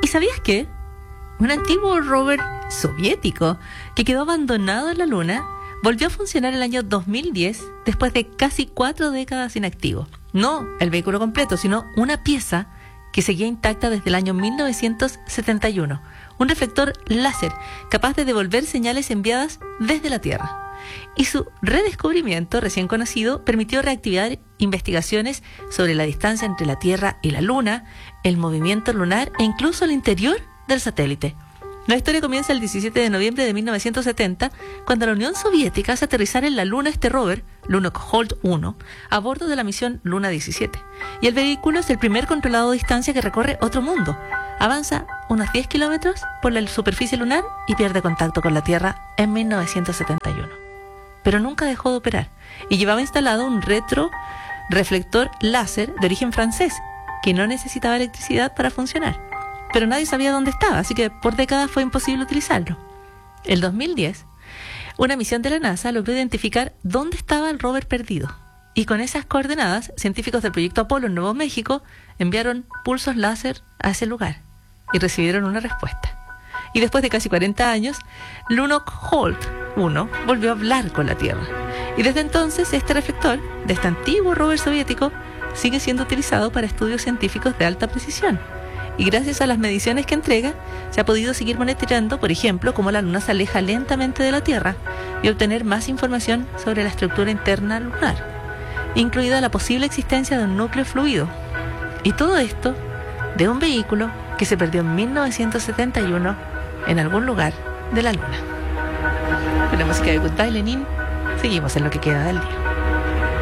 sabías qué? Un antiguo rover soviético que quedó abandonado en la Luna volvió a funcionar el año 2010 después de casi 4 décadas inactivo. No el vehículo completo, sino una pieza que seguía intacta desde el año 1971. Un reflector láser capaz de devolver señales enviadas desde la Tierra. Y su redescubrimiento recién conocido permitió reactivar investigaciones sobre la distancia entre la Tierra y la Luna, el movimiento lunar e incluso el interior del satélite. La historia comienza el 17 de noviembre de 1970, cuando la Unión Soviética hace aterrizar en la Luna este rover, Lunokhod 1, a bordo de la misión Luna 17. Y el vehículo es el primer controlado a distancia que recorre otro mundo. Avanza unos 10 kilómetros por la superficie lunar y pierde contacto con la Tierra en 1971. Pero nunca dejó de operar y llevaba instalado un retroreflector láser de origen francés que no necesitaba electricidad para funcionar. Pero nadie sabía dónde estaba, así que por décadas fue imposible utilizarlo. En 2010, una misión de la NASA logró identificar dónde estaba el rover perdido. Y con esas coordenadas, científicos del proyecto Apolo en Nuevo México enviaron pulsos láser a ese lugar y recibieron una respuesta. Y después de casi 40 años, Lunokhod 1 volvió a hablar con la Tierra. Y desde entonces, este reflector de este antiguo rover soviético sigue siendo utilizado para estudios científicos de alta precisión. Y gracias a las mediciones que entrega, se ha podido seguir monitoreando, por ejemplo, cómo la Luna se aleja lentamente de la Tierra y obtener más información sobre la estructura interna lunar, incluida la posible existencia de un núcleo fluido. Y todo esto de un vehículo que se perdió en 1971 en algún lugar de la Luna. Con la música de Goodbye Lenin, seguimos en lo que queda del día.